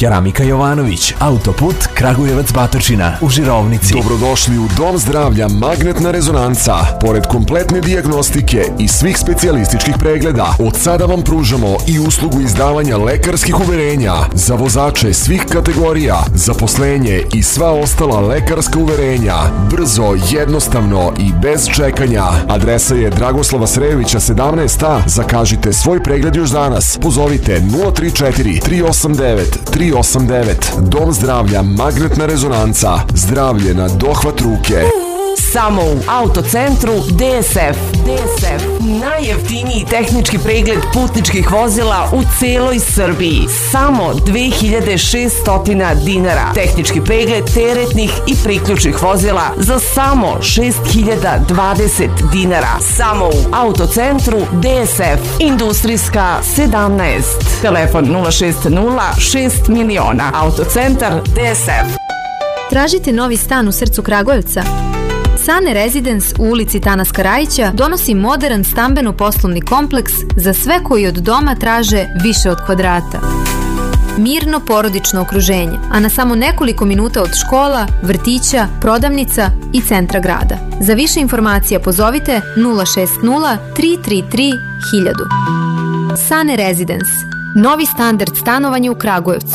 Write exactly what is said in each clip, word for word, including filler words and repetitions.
Keramika Jovanović, autoput Kragujevac Batočina u Žirovnici. Dobrodošli u Dom zdravlja Magnetna rezonanca. Pored kompletne dijagnostike i svih specijalističkih pregleda, od sada vam pružamo i uslugu izdavanja lekarskih uverenja za vozače svih kategorija, zaposlenje i sva ostala lekarska uverenja. Brzo, jednostavno i bez čekanja. Adresa je Dragoslava Srejovića sedamnaest A. Zakažite svoj pregled još danas. Pozovite nula tri četiri tri osam devet tri osam devet. Dom zdravlja Magnetna rezonanca. Zdravlje na dohvat ruke. Samo u Autocentru D S F. D S F. Najjeftiniji tehnički pregled putničkih vozila u celoj Srbiji. Samo dve hiljade šessto dinara. Tehnički pregled teretnih i priključnih vozila za samo šest hiljada dvadeset dinara. Samo u Autocentru D S F. Industrijska sedamnaest. Telefon nula šest nula šest miliona. Autocentar D S F. Tražite novi stan u srcu Kragujevca? Sane Residence u ulici Tanas Karajića donosi modern stambeno-poslovni kompleks za sve koji od doma traže više od kvadrata. Mirno porodično okruženje, a na samo nekoliko minuta od škola, vrtića, prodavnica i centra grada. Za više informacija pozovite nula šest nula tri tri tri hiljadu. Sane Residence. Novi standard stanovanja u Kragujevcu.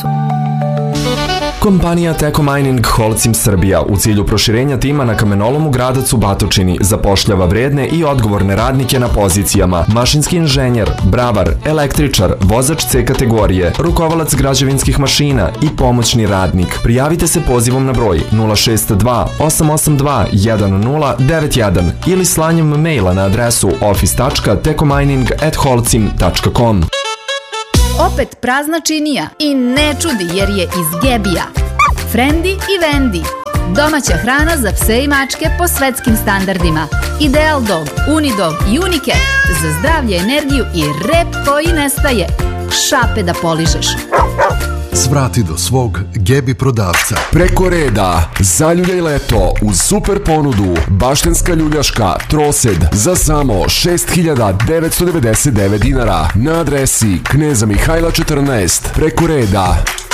Kompanija Teko Mining Holcim Srbija u cilju proširenja tima na kamenolomu Gradac u Batočini zapošljava vredne i odgovorne radnike na pozicijama mašinski inženjer, bravar, električar, vozač C kategorije, rukovalac građevinskih mašina i pomoćni radnik. Prijavite se pozivom na broj nula šest dva osam osam dva jedan nula devet jedan ili slanjem maila na adresu office tačka tekomining at holcim tačka com. Opet prazna činija i ne čudi jer je iz Gebija. Frendi i Vendi. Domaća hrana za pse i mačke po svetskim standardima. Ideal Dog, Unidog i Unicat za zdravlje, energiju i rep koji nestaje. Šape da poližeš. Svrati do svog Gebi prodavca. Preko reda, zaljuljaj leto uz super ponudu Baštenska ljuljaška trosed za samo šest hiljada devetsto devedeset devet dinara na adresi Kneza Mihajla četrnaest. Preko reda.